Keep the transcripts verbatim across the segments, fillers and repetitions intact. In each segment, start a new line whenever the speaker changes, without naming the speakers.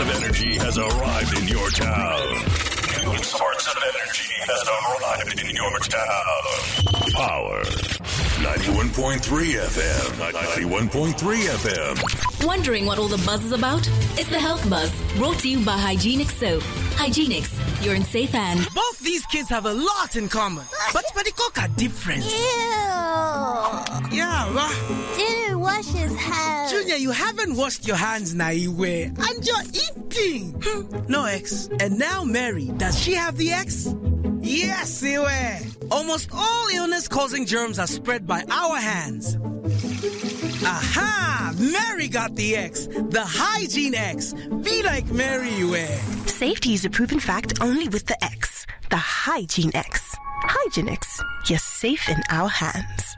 of energy has arrived in your town. New source of energy has arrived in your town. Power. ninety-one point three F M. ninety-one point three F M.
Wondering what all the buzz is about? It's the Health Buzz, brought to you by Hygienix Soap. Hygienix, you're in safe hands.
Both these kids have a lot in common, but but the cock are different.
Ew.
Yeah, right.
Didn't wash his hands.
Junior, you haven't washed your hands, Naiwe, and you're eating. No X. And now Mary, does she have the X? Yes, Iwe. Almost all illness-causing germs are spread by our hands. Aha! Mary got the X. The Hygiene X. Be like Mary, Iwe.
Safety is a proven fact only with the X. The Hygiene X. Hygienix. You're safe in our hands.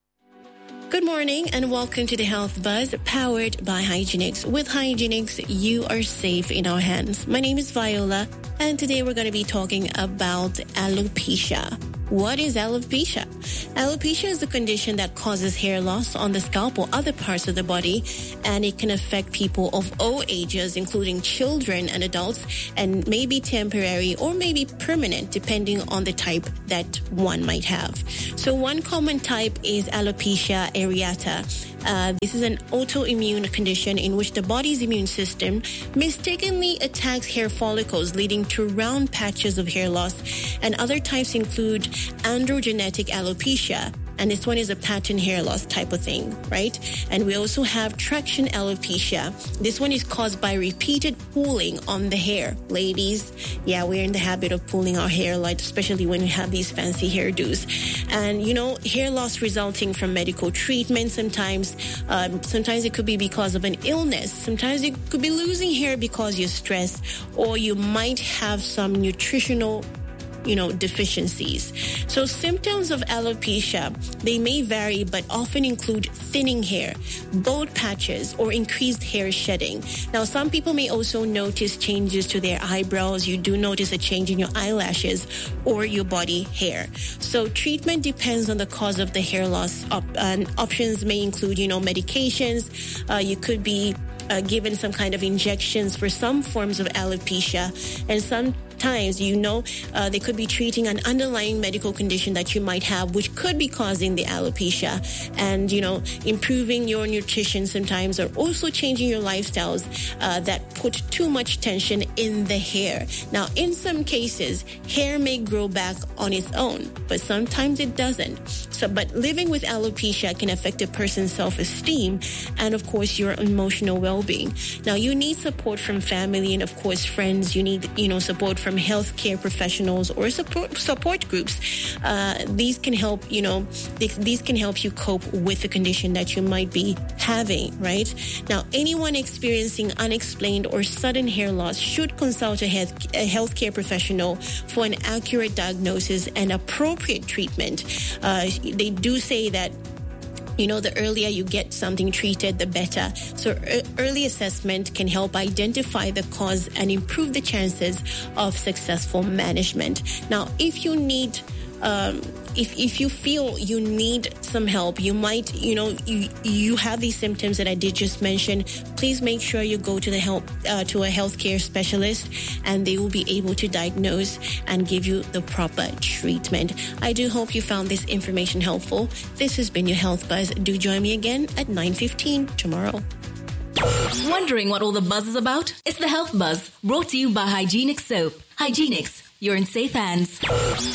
Good morning and welcome to the Health Buzz, powered by Hygienix. With Hygienix, you are safe in our hands. My name is Viola, and today we're going to be talking about alopecia. What is alopecia? Alopecia is a condition that causes hair loss on the scalp or other parts of the body, and it can affect people of all ages, including children and adults, and may be temporary or maybe permanent, depending on the type that one might have. So one common type is alopecia areata. Uh, this is an autoimmune condition in which the body's immune system mistakenly attacks hair follicles, leading to round patches of hair loss. And other types include androgenetic alopecia, and this one is a pattern hair loss type of thing, right? And we also have traction alopecia. This one is caused by repeated pulling on the hair. Ladies, yeah, we're in the habit of pulling our hair, like especially when we have these fancy hairdos. And, you know, hair loss resulting from medical treatment sometimes. Um, sometimes it could be because of an illness. Sometimes it could be losing hair because you're stressed, or you might have some nutritional you know, deficiencies. So symptoms of alopecia, they may vary, but often include thinning hair, bald patches, or increased hair shedding. Now, some people may also notice changes to their eyebrows. You do notice a change in your eyelashes or your body hair. So treatment depends on the cause of the hair loss. Op- and options may include, you know, medications. Uh, you could be uh, given some kind of injections for some forms of alopecia, and some times, you know, uh, they could be treating an underlying medical condition that you might have, which could be causing the alopecia. And, you know, improving your nutrition sometimes, or also changing your lifestyles uh, that put too much tension in the hair. Now, in some cases, hair may grow back on its own, but sometimes it doesn't. So, but living with alopecia can affect a person's self-esteem and, of course, your emotional well-being. Now, you need support from family and, of course, friends. You need, you know, support from healthcare professionals or support support groups. Uh, these can help, you know, these, these can help you cope with the condition that you might be having, right? Now, anyone experiencing unexplained or sudden hair loss should consult a, health, a healthcare professional for an accurate diagnosis and appropriate treatment. Uh, they do say that, you know, the earlier you get something treated, the better. So e- early assessment can help identify the cause and improve the chances of successful management. Now, if you need, um, if if you feel you need some help, you might, you know, you you have these symptoms that I did just mention. Please make sure you go to the help uh, to a healthcare specialist, and they will be able to diagnose and give you the proper treatment. I do hope you found this information helpful. This has been your Health Buzz. Do join me again at nine fifteen tomorrow.
Wondering what all the buzz is about? It's the Health Buzz, brought to you by Hygienix Soap. Hygienix, you're in safe hands.